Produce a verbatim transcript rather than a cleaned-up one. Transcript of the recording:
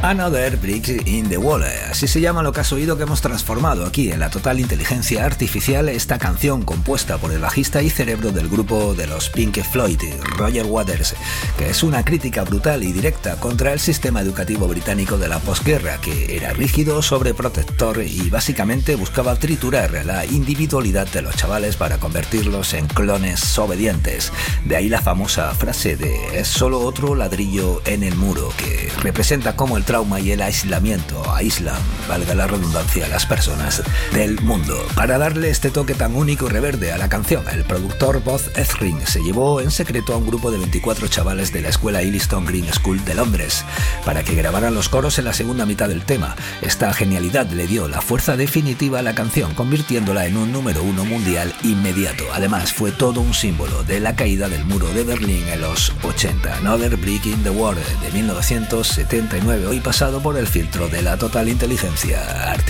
Another Brick in the Wall, así se llama lo que has oído que hemos transformado aquí en la total inteligencia artificial esta canción compuesta por el bajista y cerebro del grupo de los Pink Floyd, Roger Waters, que es una crítica brutal y directa contra el sistema educativo británico de la posguerra, que era rígido, sobreprotector y básicamente buscaba triturar la individualidad de los chavales para convertirlos en clones obedientes. De ahí la famosa frase de "es solo otro ladrillo en el muro", que representa cómo el trauma y el aislamiento aíslan, valga la redundancia, a las personas del mundo. Para darle este toque tan único y reverde a la canción, el productor Buzz Ezrin se llevó en secreto a un grupo de veinticuatro chavales de la escuela Easton Green School de Londres para que grabaran los coros en la segunda mitad del tema. Esta genialidad le dio la fuerza definitiva a la canción, convirtiéndola en un número uno mundial inmediato. Además, fue todo un símbolo de la caída del muro de Berlín en los ochenta. Another Brick in the Wall de mil novecientos setenta y nueve, hoy pasado por el filtro de la total inteligencia artificial.